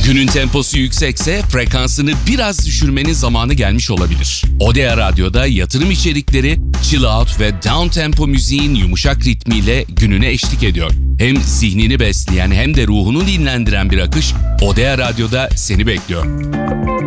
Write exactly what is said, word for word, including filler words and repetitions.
Günün temposu yüksekse frekansını biraz düşürmenin zamanı gelmiş olabilir. Odea Radyo'da yatırım içerikleri, chill out ve down tempo müziğin yumuşak ritmiyle gününe eşlik ediyor. Hem zihnini besleyen hem de ruhunu dinlendiren bir akış Odea Radyo'da seni bekliyor.